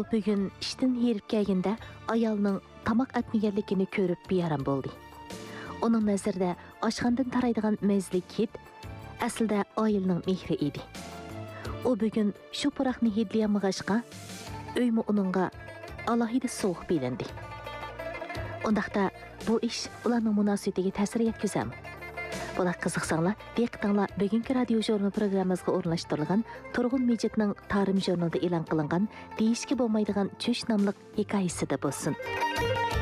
O bugün işten herip kelgende ayalının tamak etmegenligini körüp beyaram boldy. Onun nazarida aşxandan taraydigan mezli hid aslida ayılının mehri idi. O bugün şu pıraqni hidleyamagaçqa öymü onunğa alohida soğuq bilindi. Ondaqda bu iş ularning munosabatiga ta'sir yetkazami? Bular qiziqsanglar, diqqatinglar bugungi radio jurnal programmamizga o'rnashtirilgan Turg'un Mejitning Tarim jurnalida e'lon qilingan deyishga bo'lmaydigan Cho'sh nomli hikoyasida bo'lsin.